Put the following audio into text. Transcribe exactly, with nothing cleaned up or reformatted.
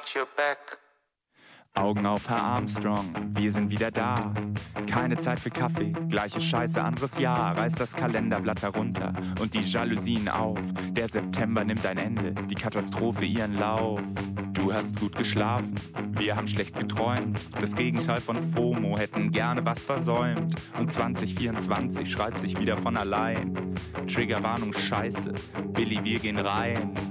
got your back. Augen auf, Herr Armstrong, wir sind wieder da. Keine Zeit für Kaffee, gleiche Scheiße, anderes Jahr. Reiß das Kalenderblatt herunter und die Jalousien auf. Der September nimmt ein Ende, die Katastrophe ihren Lauf. Du hast gut geschlafen, wir haben schlecht geträumt. Das Gegenteil von FOMO, hätten gerne was versäumt. Und zwanzig vierundzwanzig schreibt sich wieder von allein. Triggerwarnung scheiße, Billy, wir gehen rein.